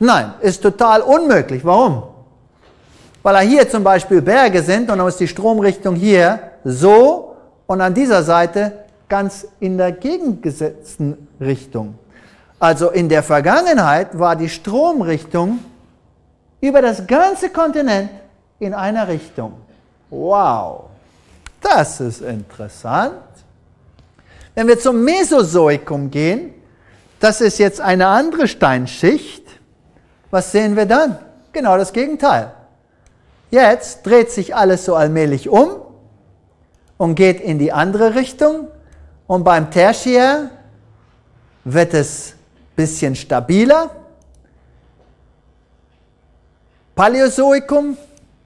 Nein, ist total unmöglich. Warum? Weil hier zum Beispiel Berge sind und dann ist die Stromrichtung hier so und an dieser Seite ganz in der gegengesetzten Richtung. Also in der Vergangenheit war die Stromrichtung über das ganze Kontinent in einer Richtung. Wow, das ist interessant. Wenn wir zum Mesozoikum gehen, das ist jetzt eine andere Steinschicht, was sehen wir dann? Genau das Gegenteil. Jetzt dreht sich alles so allmählich um und geht in die andere Richtung und beim Tertiär wird es ein bisschen stabiler. Paläozoikum,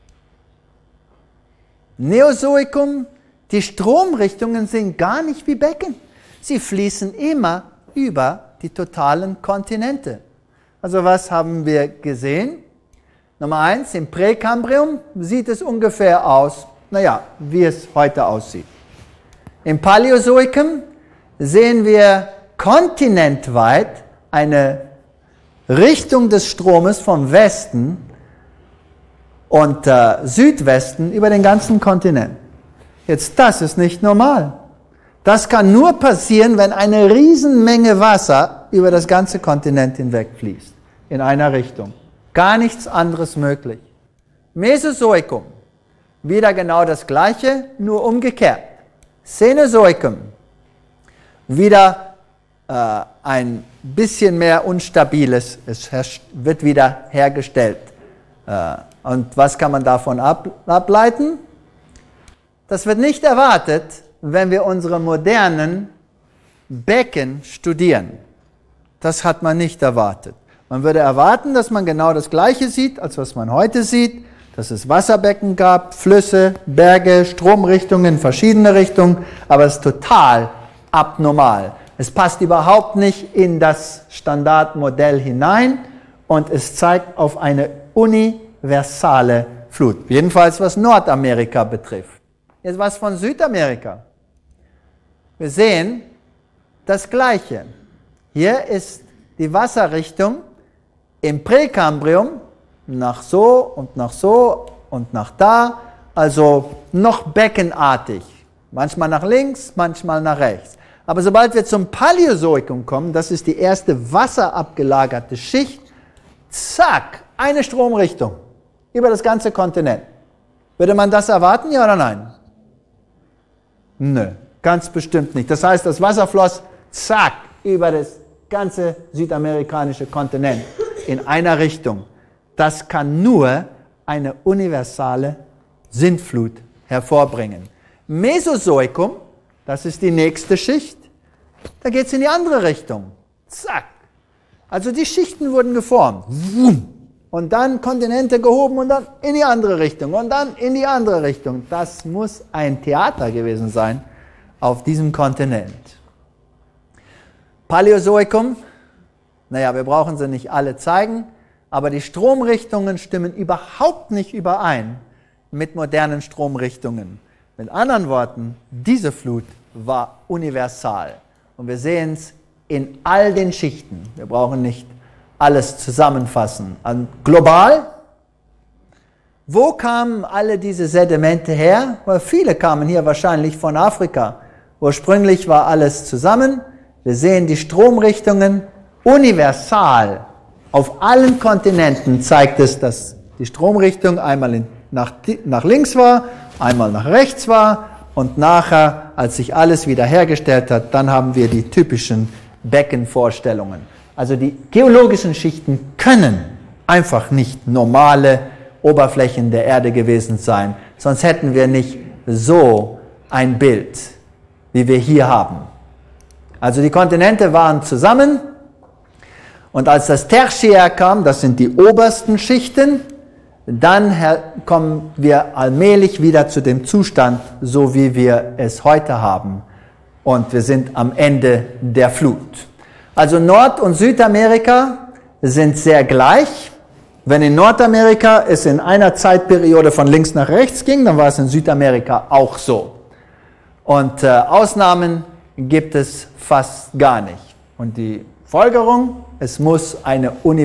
Neozoikum, die Stromrichtungen sind gar nicht wie Becken. Sie fließen immer über die totalen Kontinente. Also was haben wir gesehen? Nummer 1, im Präkambrium sieht es ungefähr aus, wie es heute aussieht. Im Paläozoikum sehen wir kontinentweit eine Richtung des Stromes vom Westen und Südwesten über den ganzen Kontinent. Jetzt, das ist nicht normal. Das kann nur passieren, wenn eine Riesenmenge Wasser über das ganze Kontinent hinweg fließt, in einer Richtung. Gar nichts anderes möglich. Mesozoikum, wieder genau das Gleiche, nur umgekehrt. Cenozoikum, wieder ein bisschen mehr Unstabiles, es wird wieder hergestellt. Und was kann man davon ableiten? Das wird nicht erwartet, wenn wir unsere modernen Becken studieren. Das hat man nicht erwartet. Man würde erwarten, dass man genau das Gleiche sieht, als was man heute sieht, dass es Wasserbecken gab, Flüsse, Berge, Stromrichtungen in verschiedene Richtungen, aber es ist total abnormal. Es passt überhaupt nicht in das Standardmodell hinein und es zeigt auf eine universale Flut. Jedenfalls was Nordamerika betrifft. Jetzt was von Südamerika. Wir sehen das Gleiche. Hier ist die Wasserrichtung im Präkambrium nach so und nach so und nach da, also noch beckenartig. Manchmal nach links, manchmal nach rechts. Aber sobald wir zum Paläozoikum kommen, das ist die erste wasserabgelagerte Schicht, zack, eine Stromrichtung über das ganze Kontinent. Würde man das erwarten, ja oder nein? Nö, ganz bestimmt nicht. Das heißt, das Wasser floss, zack, über das ganze südamerikanische Kontinent in einer Richtung. Das kann nur eine universale Sintflut hervorbringen. Mesozoikum, das ist die nächste Schicht, da geht es in die andere Richtung. Zack. Also die Schichten wurden geformt. Und dann Kontinente gehoben und dann in die andere Richtung und dann in die andere Richtung. Das muss ein Theater gewesen sein auf diesem Kontinent. Paläozoikum, wir brauchen sie nicht alle zeigen, aber die Stromrichtungen stimmen überhaupt nicht überein mit modernen Stromrichtungen. Mit anderen Worten, diese Flut war universal. Und wir sehen es in all den Schichten. Wir brauchen nicht alles zusammenfassen. Global, wo kamen alle diese Sedimente her? Weil viele kamen hier wahrscheinlich von Afrika. Ursprünglich war alles zusammen. Wir sehen die Stromrichtungen universal. Auf allen Kontinenten zeigt es, dass die Stromrichtung einmal nach links war, einmal nach rechts war und nachher, als sich alles wiederhergestellt hat, dann haben wir die typischen Beckenvorstellungen. Also die geologischen Schichten können einfach nicht normale Oberflächen der Erde gewesen sein, sonst hätten wir nicht so ein Bild, wie wir hier haben. Also die Kontinente waren zusammen und als das Tertiär kam, das sind die obersten Schichten, dann kommen wir allmählich wieder zu dem Zustand, so wie wir es heute haben. Und wir sind am Ende der Flut. Also Nord- und Südamerika sind sehr gleich. Wenn in Nordamerika es in einer Zeitperiode von links nach rechts ging, dann war es in Südamerika auch so. Und Ausnahmen gibt es fast gar nicht. Und die Folgerung, es muss eine